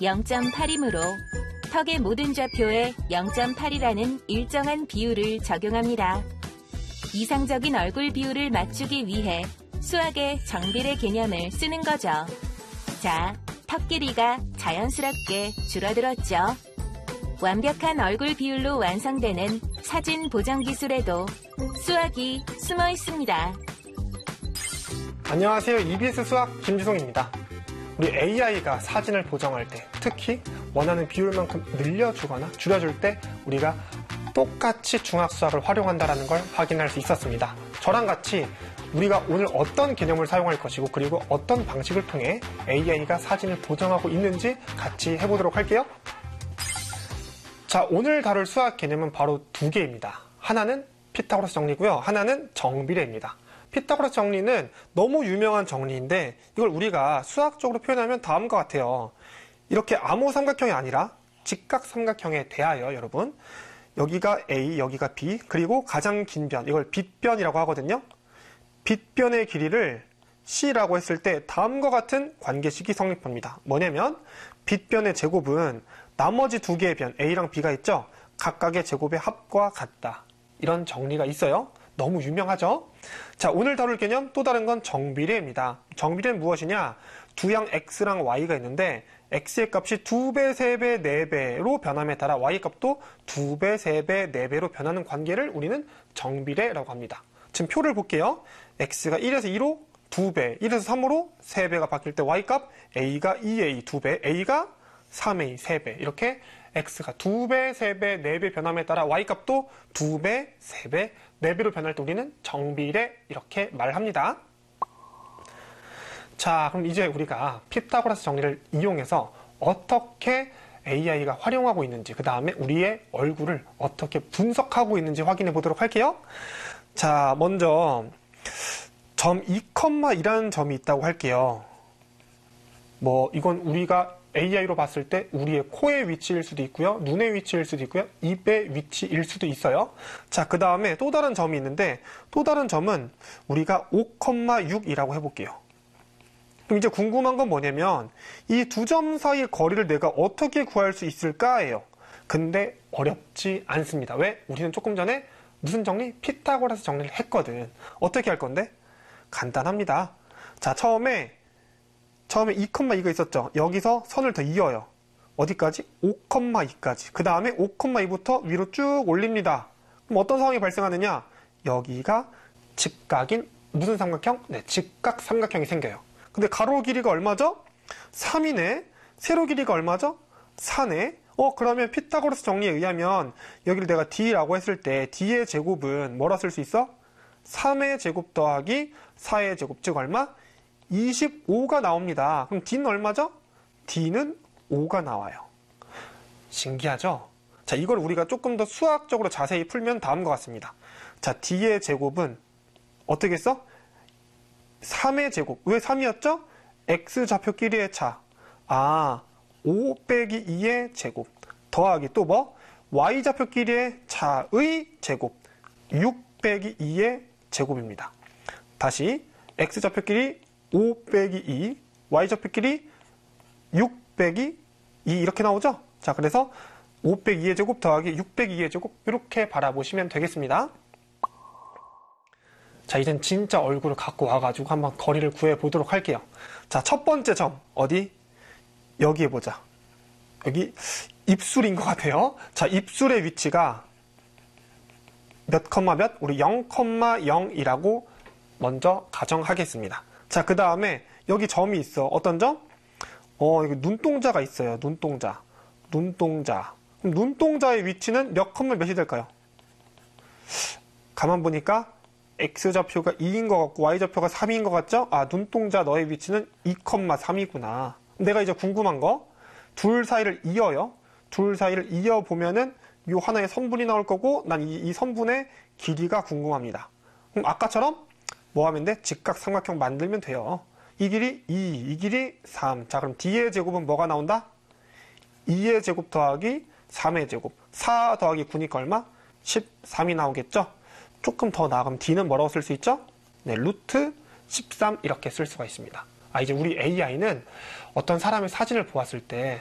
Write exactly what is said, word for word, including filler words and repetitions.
영 점 팔이므로 턱의 모든 좌표에 영 점 팔이라는 일정한 비율을 적용합니다. 이상적인 얼굴 비율을 맞추기 위해 수학의 정비례 개념을 쓰는 거죠. 자, 턱 길이가 자연스럽게 줄어들었죠. 완벽한 얼굴 비율로 완성되는 사진 보정 기술에도 수학이 숨어 있습니다. 안녕하세요. 이비에스 수학 김지송입니다. 우리 에이아이가 사진을 보정할 때, 특히 원하는 비율만큼 늘려주거나 줄여줄 때 우리가 똑같이 중학수학을 활용한다는 걸 확인할 수 있었습니다. 저랑 같이 우리가 오늘 어떤 개념을 사용할 것이고 그리고 어떤 방식을 통해 에이아이가 사진을 보정하고 있는지 같이 해보도록 할게요. 자, 오늘 다룰 수학 개념은 바로 두 개입니다. 하나는 피타고라스 정리고요. 하나는 정비례입니다. 피타고라스 정리는 너무 유명한 정리인데 이걸 우리가 수학적으로 표현하면 다음과 같아요. 이렇게 아무 삼각형이 아니라 직각삼각형에 대하여 여러분, 여기가 A, 여기가 B, 그리고 가장 긴 변, 이걸 빗변이라고 하거든요. 빗변의 길이를 C라고 했을 때 다음과 같은 관계식이 성립합니다. 뭐냐면 빗변의 제곱은 나머지 두 개의 변, A랑 B가 있죠? 각각의 제곱의 합과 같다. 이런 정리가 있어요. 너무 유명하죠? 자, 오늘 다룰 개념 또 다른 건 정비례입니다. 정비례는 무엇이냐? 두양 X랑 Y가 있는데 X의 값이 두 배, 세 배, 네 배로 변함에 따라 Y 값도 두 배, 세 배, 네 배로 변하는 관계를 우리는 정비례라고 합니다. 지금 표를 볼게요. X가 일에서 이로 두 배, 일에서 삼으로 세 배가 바뀔 때 Y 값 A가 이 에이 두 배, A가 삼 에이 세 배. 이렇게 X가 두 배, 세 배, 네 배 변함에 따라 Y 값도 두 배, 세 배, 네 배로 변할 때 우리는 정비례 이렇게 말합니다. 자, 그럼 이제 우리가 피타고라스 정리를 이용해서 어떻게 에이아이가 활용하고 있는지, 그 다음에 우리의 얼굴을 어떻게 분석하고 있는지 확인해 보도록 할게요. 자, 먼저 점 이, 이라는 점이 있다고 할게요. 뭐 이건 우리가 에이아이로 봤을 때 우리의 코의 위치일 수도 있고요. 눈의 위치일 수도 있고요. 입의 위치일 수도 있어요. 자, 그 다음에 또 다른 점이 있는데 또 다른 점은 우리가 오, 육이라고 해볼게요. 그럼 이제 궁금한 건 뭐냐면 이 두 점 사이의 거리를 내가 어떻게 구할 수 있을까예요. 근데 어렵지 않습니다. 왜? 우리는 조금 전에 무슨 정리? 피타고라스 정리를 했거든. 어떻게 할 건데? 간단합니다. 자, 처음에 처음에 이, 이가 있었죠. 여기서 선을 더 이어요. 어디까지? 오, 이까지. 그 다음에 오, 이부터 위로 쭉 올립니다. 그럼 어떤 상황이 발생하느냐? 여기가 직각인 무슨 삼각형? 네, 직각 삼각형이 생겨요. 근데 가로 길이가 얼마죠? 삼이네. 세로 길이가 얼마죠? 사네. 어, 그러면 피타고라스 정리에 의하면 여기를 내가 D라고 했을 때 D의 제곱은 뭐라 쓸 수 있어? 삼의 제곱 더하기 사의 제곱, 즉 얼마? 이십오가 나옵니다. 그럼 D는 얼마죠? D는 오가 나와요. 신기하죠? 자, 이걸 우리가 조금 더 수학적으로 자세히 풀면 다음과 같습니다. 자, D의 제곱은 어떻게 써? 삼의 제곱. 왜 삼이었죠? X좌표 길이의 차. 아, 오 빼기 이의 제곱. 더하기 또 뭐? Y좌표 길이의 차의 제곱. 육 빼기 이의 제곱입니다. 다시 X좌표 길이 오 빼기 이, Y좌표 길이 육 빼기 이 이렇게 나오죠? 자, 그래서 오 빼기 이의 제곱 더하기 육 빼기 이의 제곱 이렇게 바라보시면 되겠습니다. 자, 이젠 진짜 얼굴을 갖고 와가지고 한번 거리를 구해보도록 할게요. 자, 첫 번째 점 어디? 여기에 보자. 여기 입술인 것 같아요. 자, 입술의 위치가 몇 컴마 몇? 우리 영 컴마 영이라고 먼저 가정하겠습니다. 자, 그 다음에 여기 점이 있어. 어떤 점? 어, 여기 눈동자가 있어요. 눈동자. 눈동자. 그럼 눈동자의 위치는 몇 컴마 몇이 될까요? 가만 보니까 X좌표가 이인 것 같고 Y좌표가 삼인 것 같죠? 아, 눈동자 너의 위치는 이 컴마 삼이구나. 내가 이제 궁금한 거, 둘 사이를 이어요. 둘 사이를 이어보면은 요 하나의 선분이 나올 거고 난 이 이 선분의 길이가 궁금합니다. 그럼 아까처럼 뭐 하면 돼? 직각 삼각형 만들면 돼요. 이 길이 이, 이 길이 삼. 자, 그럼 D의 제곱은 뭐가 나온다? 이의 제곱 더하기 삼의 제곱. 사 더하기 구니까 얼마? 십삼이 나오겠죠? 조금 더 나아가면 D는 뭐라고 쓸 수 있죠? 네, 루트 십삼 이렇게 쓸 수가 있습니다. 아, 이제 우리 에이아이는 어떤 사람의 사진을 보았을 때